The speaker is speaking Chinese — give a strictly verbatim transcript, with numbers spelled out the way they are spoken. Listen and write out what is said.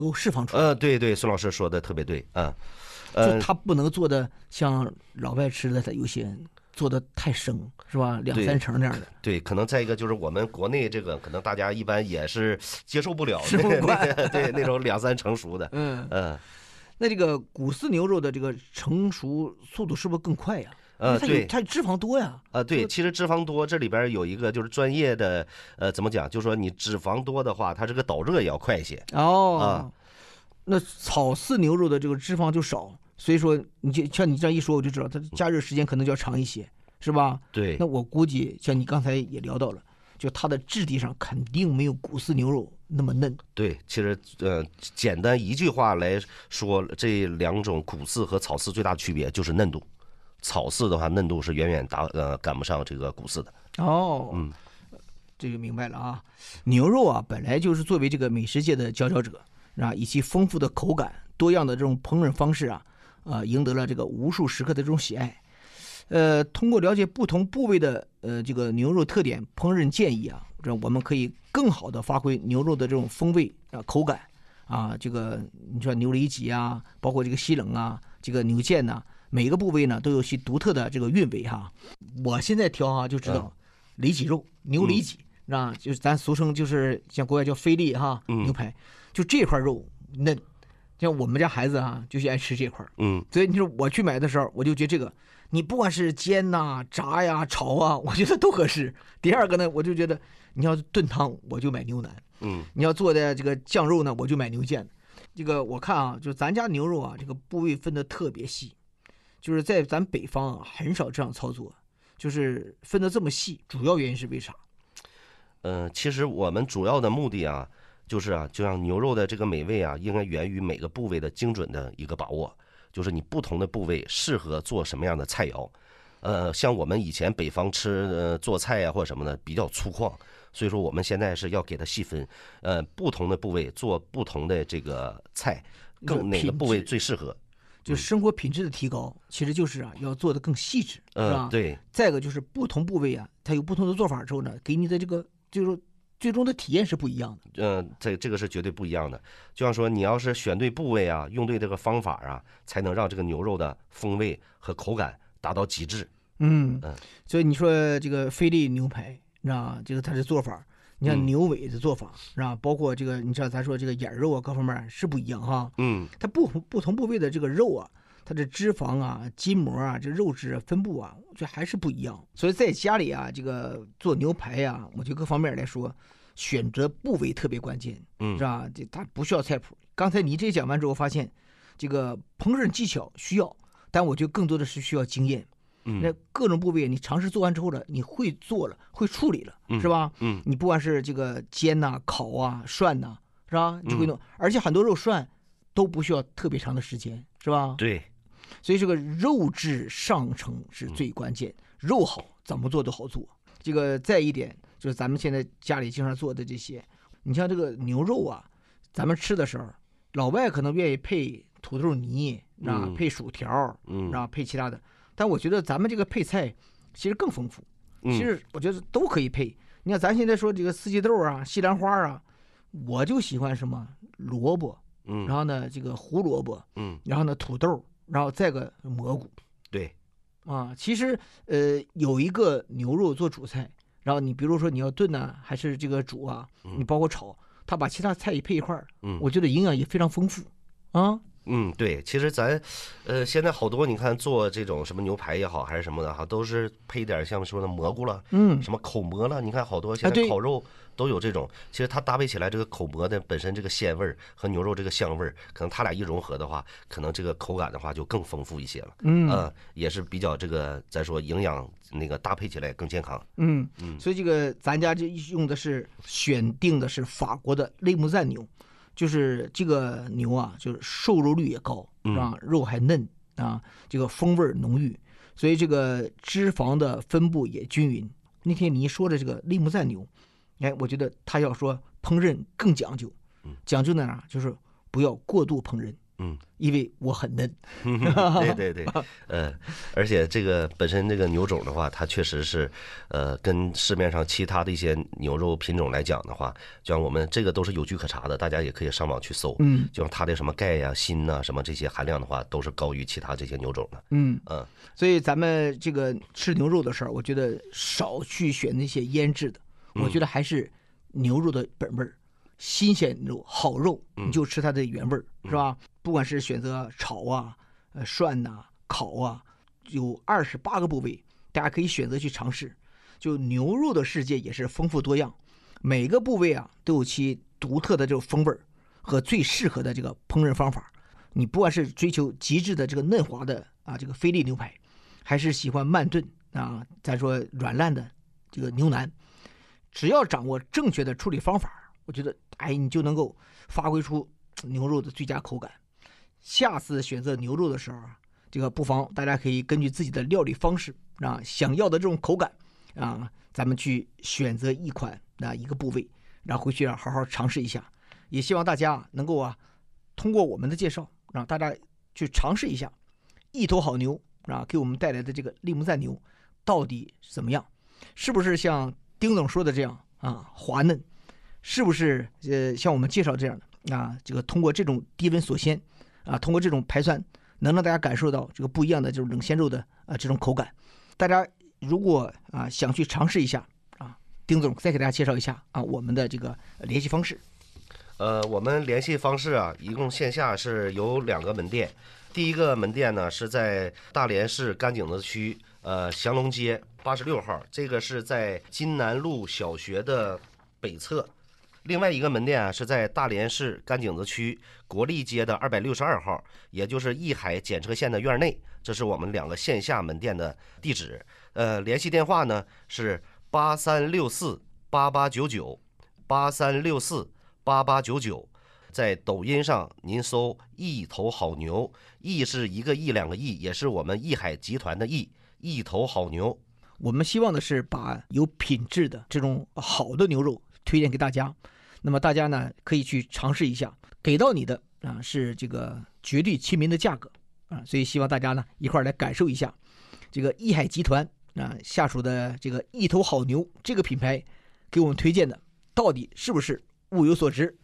够释放出来。 呃，对对，孙老师说的特别对啊。 呃，就它不能做的像老外吃的，它有些做的太生，是吧？两三成那样的。 对，可能再一个就是我们国内这个，可能大家一般也是接受不了吃不惯， 对那种两三成熟的。 嗯嗯。 那这个谷饲牛肉的这个成熟速度是不是更快呀？ 呃，对， 它脂肪多呀。 啊、呃，对，其实脂肪多，这里边有一个就是专业的，呃，怎么讲？就是说你脂肪多的话，它这个导热也要快一些。 哦。 啊， 那草饲牛肉的这个脂肪就少，所以说你就像你这样一说，我就知道它加热时间可能就要长一些，是吧？ 对。 那我估计像你刚才也聊到了，就它的质地上肯定没有谷饲牛肉那么嫩。 对，其实呃，简单一句话来说，这两种谷饲和草饲最大的区别就是嫩度。草饲的话，嫩度是远远达呃赶不上这个谷饲的。 哦， 嗯， 这个明白了啊。牛肉啊，本来就是作为这个美食界的佼佼者啊，以其丰富的口感、多样的这种烹饪方式啊，啊，赢得了这个无数食客的这种喜爱。呃，通过了解不同部位的呃这个牛肉特点、烹饪建议啊，这我们可以更好的发挥牛肉的这种风味啊、口感啊。这个你说牛里脊啊，包括这个西冷啊，这个牛腱呐、啊。每个部位呢都有其独特的这个韵味哈。我现在挑哈就知道，里脊肉、牛里脊，啊，就是咱俗称就是像国外叫菲力哈牛排，就这块肉嫩。像我们家孩子啊就爱吃这块，嗯，所以你说我去买的时候，我就觉得这个你不管是煎呐、炸呀、炒啊，我觉得都合适。第二个呢，我就觉得你要炖汤，我就买牛腩，嗯，你要做的这个酱肉呢，我就买牛腱。这个我看啊，就咱家牛肉啊，这个部位分得特别细。就是在咱北方啊，很少这样操作，就是分得这么细，主要原因是为啥？ 嗯、呃，其实我们主要的目的啊，就是啊，就像牛肉的这个美味啊，应该源于每个部位的精准的一个把握，就是你不同的部位适合做什么样的菜肴。呃，像我们以前北方吃呃做菜呀、啊、或者什么的比较粗犷，所以说我们现在是要给它细分，呃，不同的部位做不同的这个菜，更哪个部位最适合。 就生活品质的提高，其实就是啊，要做的更细致，是吧？ 嗯，对。 再一个就是不同部位啊，它有不同的做法之后呢，给你的这个就是最终的体验是不一样的。 嗯，这这个是绝对不一样的。就像说，你要是选对部位啊，用对这个方法啊，才能让这个牛肉的风味和口感达到极致。 嗯嗯，所以你说这个菲力牛排，是吧？这个它的做法。你像牛尾的做法、嗯、是吧？包括这个，你知道咱说这个眼肉啊，各方面是不一样哈。嗯，它不不同部位的这个肉啊，它的脂肪啊、筋膜啊、这肉质分布啊，我觉得还是不一样。所以在家里啊，这个做牛排呀、啊，我觉得各方面来说，选择部位特别关键，嗯，是吧？这它不需要菜谱。刚才你这讲完之后，发现这个烹饪技巧需要，但我觉得更多的是需要经验。那各种部位你尝试做完之后了，你会做了，会处理了，是吧？嗯，你不管是这个煎呐、啊、烤啊、涮呐、啊，是吧？你就会弄，而且很多肉涮都不需要特别长的时间，是吧？ 对， 所以这个肉质上乘是最关键，肉好怎么做都好做。这个再一点就是咱们现在家里经常做的这些，你像这个牛肉啊，咱们吃的时候，老外可能愿意配土豆泥啊、嗯，配薯条，嗯，啊，配其他的。但我觉得咱们这个配菜其实更丰富，其实我觉得都可以配。你看咱现在说这个四季豆啊、西兰花啊，我就喜欢什么萝卜，嗯，然后呢这个胡萝卜，嗯，然后呢土豆，然后再个蘑菇。 对， 啊，其实呃有一个牛肉做主菜，然后你比如说你要炖呢，还是这个煮啊，你包括炒，它把其他菜一配一块儿，嗯，我觉得营养也非常丰富啊。 嗯，对，其实咱，呃，现在好多你看做这种什么牛排也好，还是什么的哈，都是配点像说的蘑菇了，嗯，什么口蘑了，你看好多现在烤肉都有这种。啊、其实它搭配起来，这个口蘑的本身这个鲜味儿和牛肉这个香味儿，可能它俩一融合的话，可能这个口感的话就更丰富一些了。嗯，呃，也是比较这个再说营养那个搭配起来更健康。 嗯嗯，所以这个咱家就用的是选定的是法国的雷姆赞牛。就是这个牛啊，就是瘦肉率也高，啊，肉还嫩啊，这个风味浓郁，所以这个脂肪的分布也均匀。那天你一说的这个利姆赞牛，哎，我觉得他要说烹饪更讲究，讲究在哪？就是不要过度烹饪， 嗯， 因为我很嫩。 对对对，呃，而且这个本身这个牛种的话，它确实是，呃，跟市面上其他的一些牛肉品种来讲的话，就像我们这个都是有据可查的，大家也可以上网去搜。 嗯， 就像它的什么钙呀、锌呐、什么这些含量的话，都是高于其他这些牛种的。 嗯嗯， 所以咱们这个吃牛肉的时候，我觉得少去选那些腌制的，我觉得还是牛肉的本味儿。新鲜肉好肉，你就吃它的原味儿，是吧？不管是选择炒啊、呃涮呐、啊、烤啊，有二十八个部位，大家可以选择去尝试。就牛肉的世界也是丰富多样，每个部位啊都有其独特的这种风味儿和最适合的这个烹饪方法。你不管是追求极致的这个嫩滑的啊这个菲力牛排，还是喜欢慢炖啊，咱说软烂的这个牛腩，只要掌握正确的处理方法，我觉得，哎，你就能够发挥出牛肉的最佳口感。下次选择牛肉的时候啊，这个不妨大家可以根据自己的料理方式啊，想要的这种口感啊，咱们去选择一款啊一个部位，然后回去啊好好尝试一下。也希望大家能够啊，通过我们的介绍，让大家去尝试一下一头好牛啊给我们带来的这个利姆赞牛到底怎么样，是不是像丁总说的这样啊滑嫩？是不是呃像我们介绍这样的啊？这个通过这种低温锁鲜啊，通过这种排酸，能让大家感受到这个不一样的这种冷鲜肉的啊这种口感。大家如果啊想去尝试一下啊，丁总再给大家介绍一下啊我们的这个联系方式。 呃，我们联系方式啊，一共线下是有两个门店。第一个门店呢是在大连市甘井子区呃祥龙街八十六号，这个是在金南路小学的北侧。另外一个门店啊，是在大连市甘井子区国立街的二百六十二号，也就是义海检测线的院内。这是我们两个线下门店的地址。呃，联系电话呢是八三六四八八九九，八三六四八八九九。在抖音上您搜“一头好牛”，义是一个义两个义，也是我们义海集团的义，一头好牛。 我们希望的是把有品质的这种好的牛肉推荐给大家，那么大家呢可以去尝试一下，给到你的啊是这个绝对亲民的价格啊，所以希望大家呢一块来感受一下这个义海集团啊下属的这个一头好牛这个品牌给我们推荐的到底是不是物有所值。